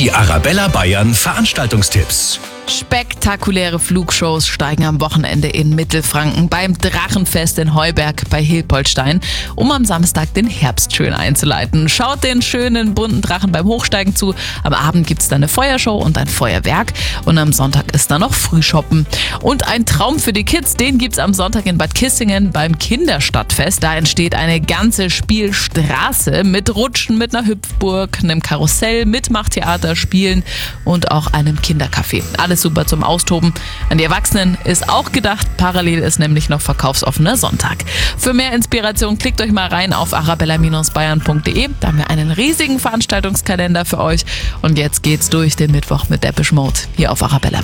Die Arabella Bayern Veranstaltungstipps. Spektakuläre Flugshows steigen am Wochenende in Mittelfranken beim Drachenfest in Heuberg bei Hilpoltstein, um am Samstag den Herbst schön einzuleiten. Schaut den schönen bunten Drachen beim Hochsteigen zu. Am Abend gibt's dann eine Feuershow und ein Feuerwerk und am Sonntag ist dann noch Frühshoppen. Und ein Traum für die Kids, den gibt's am Sonntag in Bad Kissingen beim Kinderstadtfest. Da entsteht eine ganze Spielstraße mit Rutschen, mit einer Hüpfburg, einem Karussell, Mitmachtheater, Spielen und auch einem Kindercafé. Alles super zum Austoben. An die Erwachsenen ist auch gedacht. Parallel ist nämlich noch verkaufsoffener Sonntag. Für mehr Inspiration klickt euch mal rein auf arabella-bayern.de. Da haben wir einen riesigen Veranstaltungskalender für euch. Und jetzt geht's durch den Mittwoch mit Depeche Mode hier auf Arabella.